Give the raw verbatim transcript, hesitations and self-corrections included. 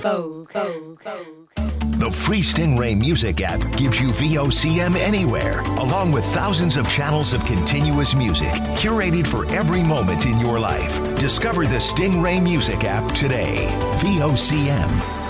The free Stingray Music app gives you V O C M anywhere, along with thousands of channels of continuous music, curated for every moment in your life. Discover the Stingray Music app today. V O C M.